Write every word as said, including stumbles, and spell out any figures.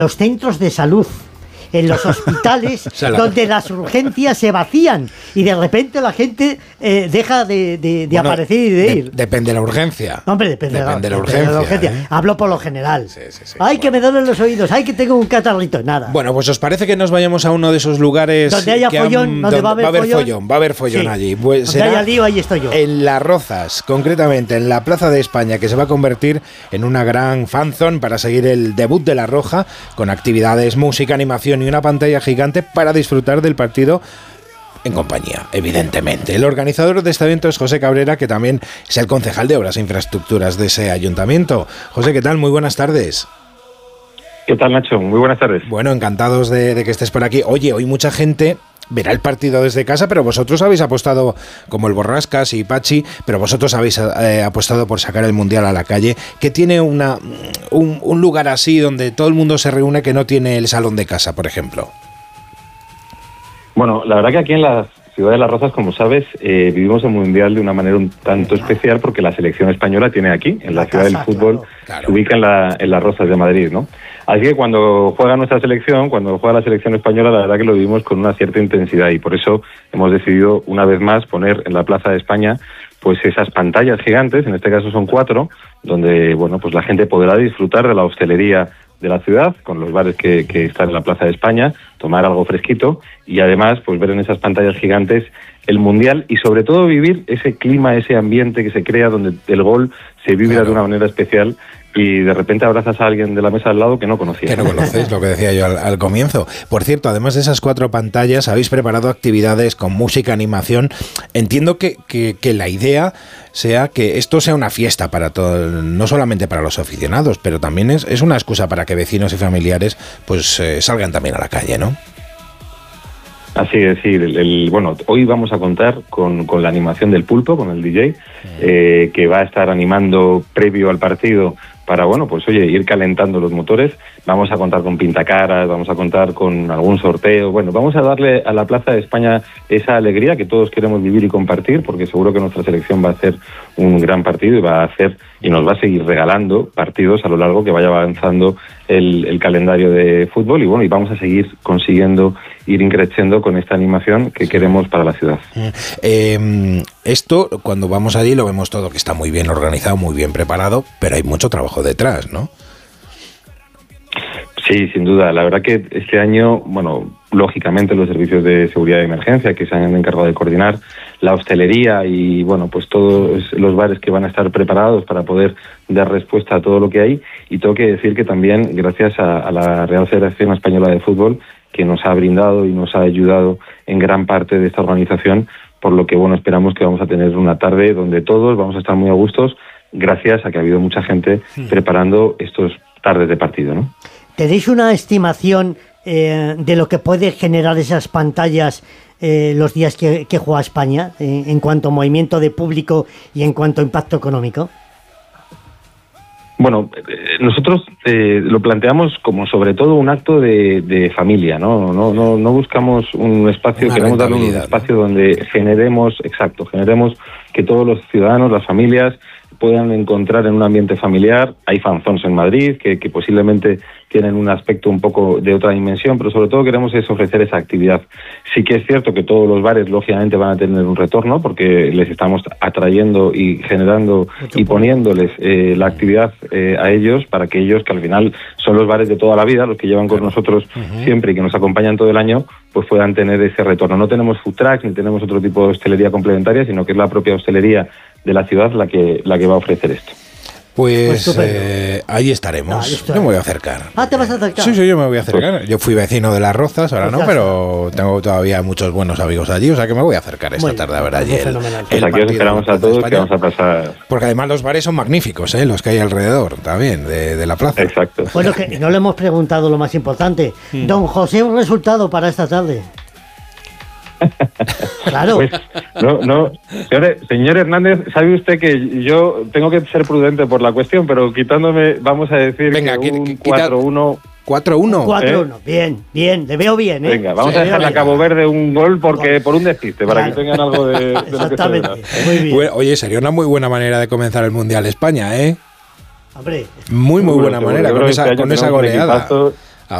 los centros de salud, en los hospitales, o sea, la... donde las urgencias se vacían y de repente la gente eh, deja de, de, de bueno, aparecer y de, de ir. Depende de la urgencia. Hombre, depende, depende de, la, la urgencia, de la urgencia. ¿eh? Hablo por lo general. Sí, sí, sí. Ay, bueno. que me duelen los oídos. Ay, que tengo un catarrito. Nada. Bueno, pues ¿os parece que nos vayamos a uno de esos lugares donde haya que follón, han, donde, donde va a haber, va a haber follón? follón? Va a haber follón sí. allí. Pues donde será haya lío, ahí estoy yo. En Las Rozas, concretamente en la Plaza de España, que se va a convertir en una gran fanzone para seguir el debut de La Roja, con actividades, música, animación y una pantalla gigante para disfrutar del partido en compañía, evidentemente. El organizador de este evento es José Cabrera, que también es el concejal de Obras e Infraestructuras de ese ayuntamiento. José, ¿qué tal? Muy buenas tardes. ¿Qué tal, Nacho? Muy buenas tardes. Bueno, encantados de, de que estés por aquí. Oye, hoy mucha gente verá el partido desde casa, pero vosotros habéis apostado, como el Borrascas y Pachi, pero vosotros habéis eh, apostado por sacar el Mundial a la calle, que tiene una un, un lugar así donde todo el mundo se reúne que no tiene el salón de casa, por ejemplo. Bueno, la verdad que aquí en la ciudad de Las Rozas, como sabes, eh, vivimos el Mundial de una manera un tanto especial porque la selección española tiene aquí, en la, la ciudad casa, del fútbol, claro, claro. Se ubica en, la, en Las Rozas de Madrid, ¿no? Así que cuando juega nuestra selección, cuando juega la selección española, la verdad que lo vivimos con una cierta intensidad y por eso hemos decidido una vez más poner en la Plaza de España pues esas pantallas gigantes, en este caso son cuatro, donde bueno pues la gente podrá disfrutar de la hostelería de la ciudad, con los bares que, que están en la Plaza de España, tomar algo fresquito y además pues ver en esas pantallas gigantes el Mundial y sobre todo vivir ese clima, ese ambiente que se crea donde el gol se vibra claro. de una manera especial y de repente abrazas a alguien de la mesa al lado que no conocías. Que no conocéis, lo que decía yo al, al comienzo. Por cierto, además de esas cuatro pantallas, habéis preparado actividades con música, animación. Entiendo que, que, que la idea sea que esto sea una fiesta para todo, no solamente para los aficionados, pero también es, es una excusa para que vecinos y familiares pues eh, salgan también a la calle, ¿no? Así es, sí. El, el, bueno, hoy vamos a contar con, con la animación del Pulpo, con el D J, eh, que va a estar animando previo al partido para, bueno, pues oye, ir calentando los motores. Vamos a contar con pintacaras, vamos a contar con algún sorteo. Bueno, vamos a darle a la Plaza de España esa alegría que todos queremos vivir y compartir, porque seguro que nuestra selección va a hacer un gran partido y va a hacer y nos va a seguir regalando partidos a lo largo que vaya avanzando el, el calendario de fútbol y bueno, y vamos a seguir consiguiendo ir increciendo con esta animación que queremos para la ciudad. Eh, esto, cuando vamos allí, lo vemos todo que está muy bien organizado, muy bien preparado, pero hay mucho trabajo detrás, ¿no? Sí, sin duda. La verdad que este año, bueno, lógicamente los servicios de seguridad de emergencia que se han encargado de coordinar, la hostelería y, bueno, pues todos los bares que van a estar preparados para poder dar respuesta a todo lo que hay. Y tengo que decir que también, gracias a, a la Real Federación Española de Fútbol, que nos ha brindado y nos ha ayudado en gran parte de esta organización, por lo que, bueno, esperamos que vamos a tener una tarde donde todos vamos a estar muy a gustos, gracias a que ha habido mucha gente sí. preparando estos tardes de partido, ¿no? ¿Tenéis una estimación eh, de lo que puede generar esas pantallas eh, los días que, que juega España, eh, en cuanto a movimiento de público y en cuanto a impacto económico? Bueno, eh, nosotros eh, lo planteamos como sobre todo un acto de, de familia, ¿no? No, no, no buscamos un espacio, Una queremos darle un espacio, ¿no?, donde generemos, exacto, generemos que todos los ciudadanos, las familias, puedan encontrar en un ambiente familiar. Hay fanzones en Madrid que, que posiblemente tienen un aspecto un poco de otra dimensión, pero sobre todo queremos es ofrecer esa actividad. Sí que es cierto que todos los bares lógicamente van a tener un retorno porque les estamos atrayendo y generando y poniéndoles eh, la actividad eh, a ellos para que ellos, que al final son los bares de toda la vida, los que llevan con nosotros uh-huh. siempre y que nos acompañan todo el año, pues puedan tener ese retorno. No tenemos food trucks ni tenemos otro tipo de hostelería complementaria, sino que es la propia hostelería de la ciudad la que la que va a ofrecer esto. Pues, pues eh, ahí estaremos. No, yo me voy a acercar. Ah, ¿te vas a acercar? Sí, sí, yo me voy a acercar. Yo fui vecino de Las Rozas, ahora pues no, pero tengo todavía muchos buenos amigos allí, o sea que me voy a acercar esta muy tarde a ver allí el, el pues aquí os esperamos a todos que vamos a pasar. Porque además los bares son magníficos, ¿eh? Los que hay alrededor también de, de la plaza. Exacto. Bueno, que no le hemos preguntado lo más importante. Hmm. Don José, un resultado para esta tarde. Claro. Pues, no, no. Señor, señor Hernández, sabe usted que yo tengo que ser prudente por la cuestión, pero quitándome, vamos a decir, venga, que un quita, cuatro uno. cuatro uno. cuatro uno, ¿eh? Bien, bien, le veo bien, ¿eh? Venga, vamos sí, a dejarle a Cabo Verde un gol porque por un despiste, para claro. que tengan algo de, de exactamente, lo que se muy bien. Bueno, oye, sería una muy buena manera de comenzar el Mundial España, ¿eh? Hombre. Muy, muy buena seguro, manera, seguro con esa, con esa goleada.